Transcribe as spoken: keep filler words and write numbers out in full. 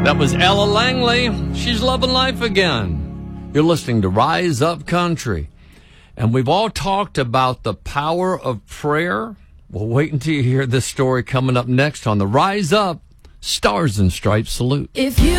That was Ella Langley. She's loving life again. You're listening to Rise Up Country. And we've all talked about the power of prayer. Well, wait until you hear this story coming up next on the Rise Up Stars and Stripes Salute. If you